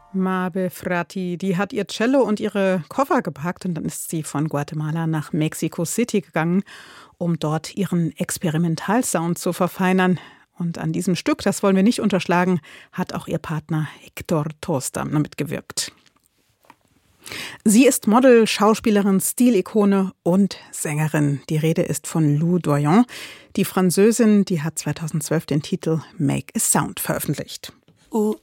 Mabe Frati, die hat ihr Cello und ihre Koffer gepackt und dann ist sie von Guatemala nach Mexico City gegangen, um dort ihren Experimentalsound zu verfeinern. Und an diesem Stück, das wollen wir nicht unterschlagen, hat auch ihr Partner Hector Tosta mitgewirkt. Sie ist Model, Schauspielerin, Stilikone und Sängerin. Die Rede ist von Lou Doyon. Die Französin, die hat 2012 den Titel Make a Sound veröffentlicht. Où